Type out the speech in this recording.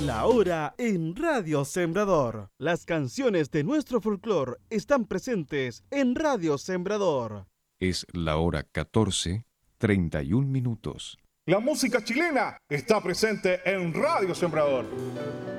La hora en Radio Sembrador. Las canciones de nuestro folclore están presentes en Radio Sembrador. Es la hora 14:31. La música chilena está presente en Radio Sembrador.